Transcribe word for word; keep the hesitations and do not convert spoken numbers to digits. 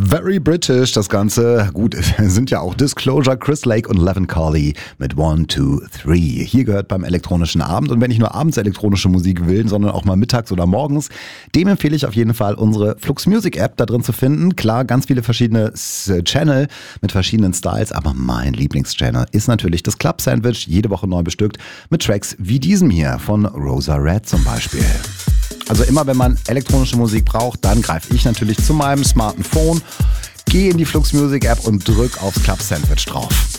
Very British, das Ganze. Gut, es sind ja auch Disclosure, Chris Lake und Levin Carley mit One, Two, Three. Hier gehört beim elektronischen Abend. Und wenn ich nur abends elektronische Musik will, sondern auch mal mittags oder morgens, dem empfehle ich auf jeden Fall unsere Flux Music App da drin zu finden. Klar, ganz viele verschiedene Channel mit verschiedenen Styles, aber mein Lieblingschannel ist natürlich das Club Sandwich, jede Woche neu bestückt mit Tracks wie diesem hier von Rosa Red zum Beispiel. Also immer wenn man elektronische Musik braucht, dann greife ich natürlich zu meinem smarten Phone, gehe in die Flux Music App und drück aufs Club Sandwich drauf.